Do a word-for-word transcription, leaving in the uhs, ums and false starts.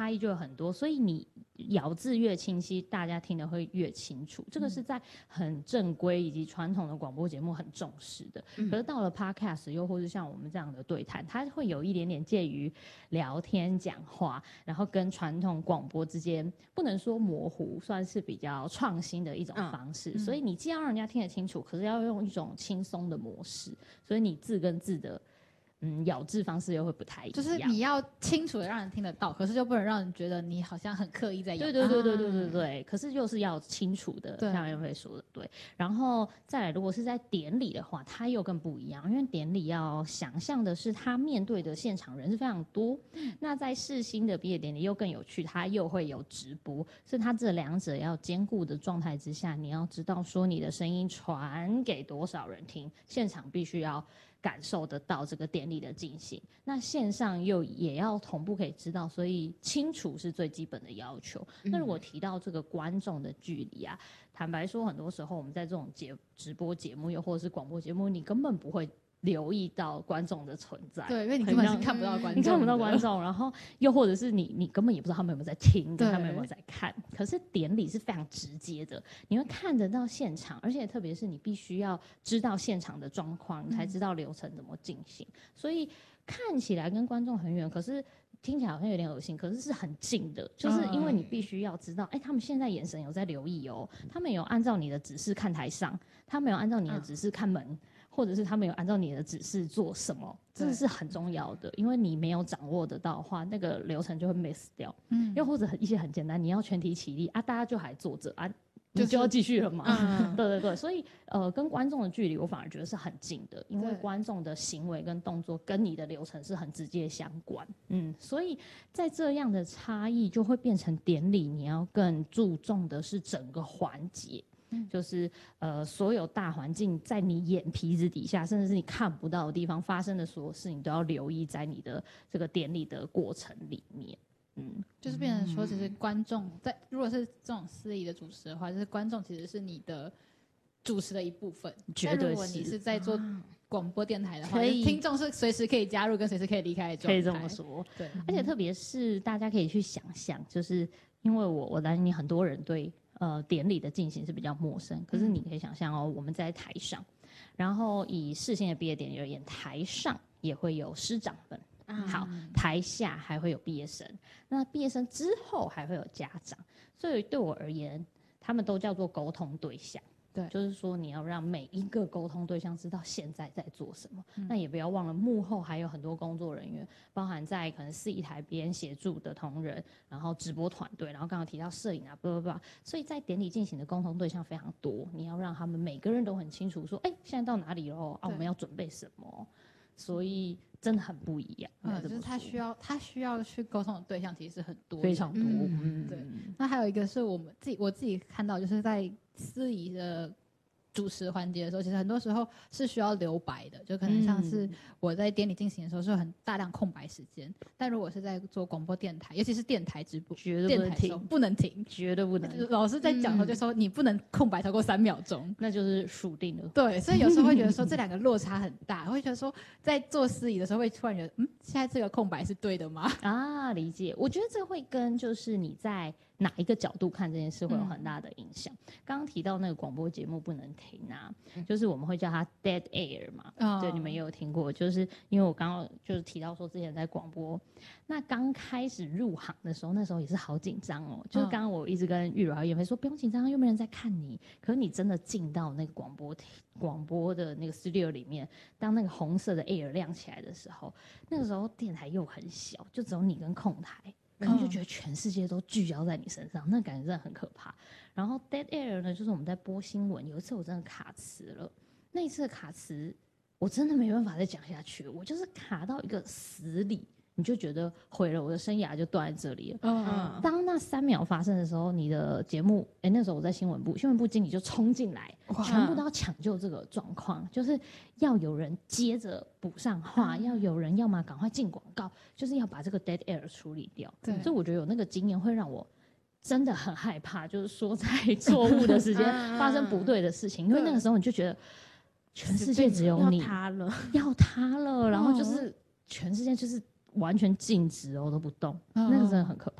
差异就有很多，所以你咬字越清晰，大家听得会越清楚。这个是在很正规以及传统的广播节目很重视的。嗯、可是到了 podcast 又或是像我们这样的对谈，它会有一点点介于聊天讲话，然后跟传统广播之间不能说模糊，算是比较创新的一种方式。嗯、所以你既要让人家听得清楚，可是要用一种轻松的模式，所以你字跟字的。嗯，咬字方式又会不太一样， 就是你要清楚的让人听得到，可是就不能让人觉得你好像很刻意在咬。 对对对对对对对。可是就是要清楚的，像燕飞说的对。然后再来，如果是在典礼的话，它又更不一样，因为典礼要想象的是他面对的现场人是非常多。嗯、那在世新的毕业典礼又更有趣，它又会有直播，所以它这两者要兼顾的状态之下，你要知道说你的声音传给多少人听，现场必须要。感受得到这个典礼的进行，那线上又也要同步可以知道，所以清楚是最基本的要求。嗯、那如果提到这个观众的距离啊，坦白说，很多时候我们在这种节直播节目又或者是广播节目，你根本不会留意到观众的存在， 对，因为你根本是看不到观众， 你看不到观众，然后又或者是你你根本也不知道他们有没有在听，跟他们有没有在看。可是典礼是非常直接的，你会看得到现场，而且特别是你必须要知道现场的状况，你才知道流程怎么进行。嗯、所以看起来跟观众很远，可是听起来好像有点恶心，可是是很近的，就是因为你必须要知道，哎、欸，他们现在眼神有在留意哦，他们有按照你的指示看台上，他们有按照你的指示看门。嗯或者是他们有按照你的指示做什么，这是很重要的，因为你没有掌握得到的话，那个流程就会 miss 掉。嗯，又或者一些很简单，你要全体起立啊，大家就还坐着啊，你就要继续了嘛。嗯、对对对，所以呃，跟观众的距离我反而觉得是很近的，因为观众的行为跟动作跟你的流程是很直接相关。嗯，所以在这样的差异就会变成典礼，你要更注重的是整个环节。就是呃，所有大环境在你眼皮子底下，甚至是你看不到的地方发生的所有事，你都要留意在你的这个典礼的过程里面。嗯， 就是变成说，其实观众在如果是这种司仪的主持的话，就是观众其实是你的主持的一部分。 绝对是。 如果你是在做广播电台的话，听众是随时可以加入跟随时可以离开的状态。 可以这么说。对，而且特别是大家可以去想象，就是因为我我担心很多人对。呃，典礼的进行是比较陌生，可是你可以想象哦，我们在台上，然后以世新的毕业典礼而言，台上也会有师长们，嗯、好，台下还会有毕业生，那毕业生之后还会有家长，所以对我而言，他们都叫做沟通对象。对，就是说你要让每一个沟通对象知道现在在做什么，嗯、那也不要忘了幕后还有很多工作人员，包含在可能司仪台边协助的同仁，然后直播团队，然后刚刚提到摄影啊，不不不，所以在典礼进行的沟通对象非常多，你要让他们每个人都很清楚说，哎、欸，现在到哪里了啊？我们要准备什么？所以真的很不一样。 嗯，就是他需要他需要去沟通的对象其实是很多， 非常多。 嗯，对。那还有一个是我们自己我自己看到，就是在司仪的主持环节的时候，其实很多时候是需要留白的，就可能像是我在典礼进行的时候是有很大量空白时间，但如果是在做广播电台，尤其是电台直播， 绝对不能停， 不能停， 绝对不能。 老师在讲的时候就说你不能空白超过三秒钟， 那就是数定了。 对，所以有时候会觉得说这两个落差很大，会觉得说在做司仪的时候会突然觉得，嗯，现在这个空白是对的吗？ 啊，理解。我觉得这会跟就是你在哪一个角度看这件事会有很大的影响。刚刚提到那个广播节目不能停啊，就是我们会叫它 dead air 嘛，哦、对，你们也有听过，就是因为我刚刚就是提到说之前在广播，那刚开始入行的时候，那时候也是好紧张哦，就是刚刚我一直跟玉柔还有燕飞说不用紧张，又没人在看你，可是你真的进到那个广播广播的那个 studio 里面，当那个红色的 air 亮起来的时候，那个时候电台又很小，就只有你跟控台。可能就觉得全世界都聚焦在你身上，那感觉真的很可怕。然后 dead air 呢，就是我们在播新闻，有一次我真的卡词了，那一次的卡词我真的没办法再讲下去，我就是卡到一个死里，你就觉得毁了我的生涯，就断在这里了。嗯，当那三秒发生的时候，你的节目，哎，那时候我在新闻部，新闻部经理就冲进来，全部都要抢救这个状况，就是要有人接着补上话，嗯、要有人要么赶快进广告，就是要把这个 dead air 处理掉。对，所以我觉得有那个经验会让我真的很害怕，就是说在错误的时间发生不对的事情，因为那个时候你就觉得全世界只有你， 要塌了， 要塌了，然后就是全世界就是完全静止哦，都不动，那个真的很可怕。